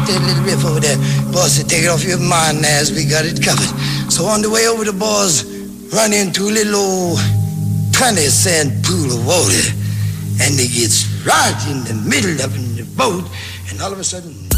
that little riff over there. Boss said, take it off your mind, Naz. We got it covered. So on the way over, the boys run into a little old 20-cent pool of water. And they gets right in the middle of the boat. And all of a sudden,